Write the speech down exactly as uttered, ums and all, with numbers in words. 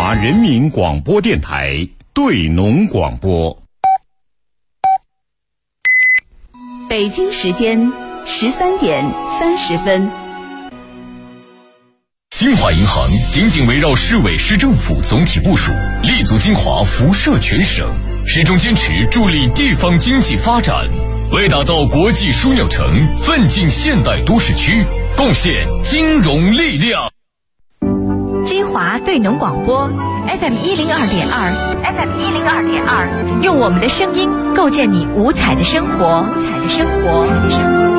华人民广播电台对农广播。 北京时间十三点三十分。 金华银行紧紧围绕市委市政府总体部署，立足金华辐射全省，始终坚持助力地方经济发展，为打造国际枢纽城、奋进现代都市区贡献金融力量。 金华对农广播 F M 一零二点二 ，F M 一零二点二，用我们的声音构建你五彩的生活，五彩的生活，五彩的生活。